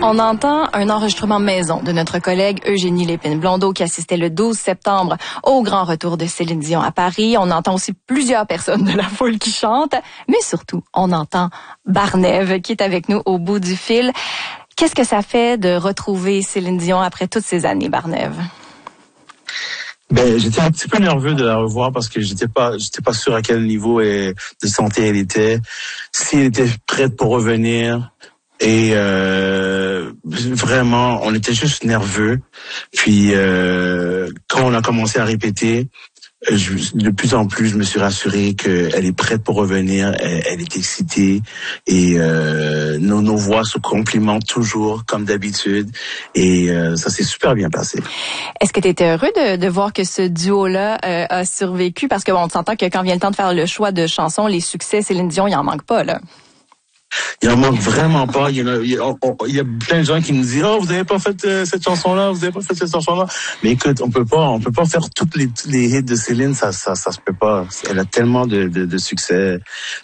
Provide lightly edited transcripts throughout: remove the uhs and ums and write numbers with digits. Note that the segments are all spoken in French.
On entend un enregistrement maison de notre collègue Eugénie Lépine-Blondeau qui assistait le 12 septembre au grand retour de Céline Dion à Paris. On entend aussi plusieurs personnes de la foule qui chantent, mais surtout, on entend Barnève qui est avec nous au bout du fil. Qu'est-ce que ça fait de retrouver Céline Dion après toutes ces années, Barnève? J'étais un petit peu nerveux de la revoir parce que j'étais pas sûr à quel niveau de santé elle était, si elle était prête pour revenir. Et vraiment, on était juste nerveux. Puis quand on a commencé à répéter, de plus en plus, je me suis rassuré qu'elle est prête pour revenir. Elle est excitée et nos voix se complimentent toujours comme d'habitude. Et ça s'est super bien passé. Est-ce que tu étais heureux de voir que ce duo-là a survécu? Parce que on s'entend que quand vient le temps de faire le choix de chansons, les succès Céline Dion, il en manque pas, là. Il en manque vraiment pas. Il y a plein de gens qui nous disent vous avez pas fait cette chanson-là, vous avez pas fait cette chanson-là. Mais écoute, on peut pas faire toutes les hits de Céline, ça se peut pas. Elle a tellement de succès.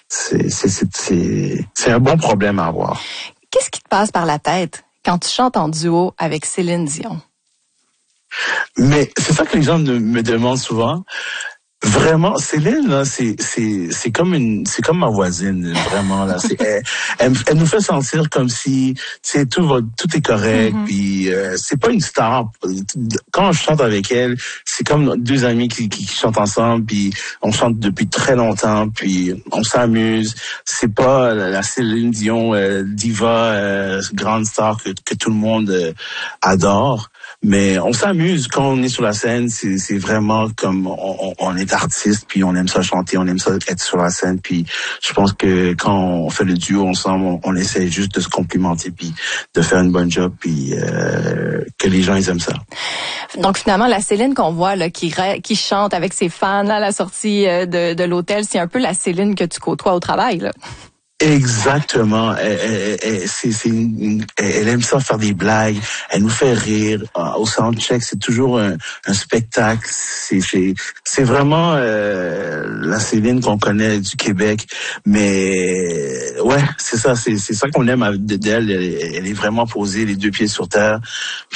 C'est un bon problème à avoir. Qu'est-ce qui te passe par la tête quand tu chantes en duo avec Céline Dion? Mais c'est ça que les gens me demandent souvent. Vraiment, Céline, là, c'est comme ma voisine, vraiment, là. Elle nous fait sentir comme si, tout est correct, puis c'est pas une star. Quand je chante avec elle, c'est comme deux amis qui chantent ensemble, puis on chante depuis très longtemps, puis on s'amuse. C'est pas la Céline Dion, diva, grande star que tout le monde adore. Mais on s'amuse quand on est sur la scène, c'est vraiment comme on est artiste, puis on aime ça chanter, on aime ça être sur la scène, puis je pense que quand on fait le duo ensemble, on essaie juste de se complimenter, puis de faire une bonne job, puis que les gens ils aiment ça. Donc finalement, la Céline qu'on voit là, qui chante avec ses fans là, à la sortie de l'hôtel, c'est un peu la Céline que tu côtoies au travail, là. Exactement. Elle aime ça faire des blagues. Elle nous fait rire. Au soundcheck, c'est toujours un spectacle. C'est vraiment la Céline qu'on connaît du Québec. Mais ouais, c'est ça. C'est ça qu'on aime d'elle. Elle est vraiment posée, les deux pieds sur terre.